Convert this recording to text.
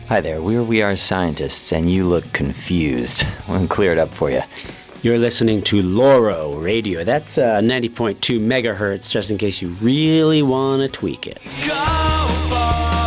Hi there, We Are Scientists, and you look confused. We'll clear it up for you. You're listening to Loro Radio. That's 90.2 megahertz, just in case you really want to tweak it. Go for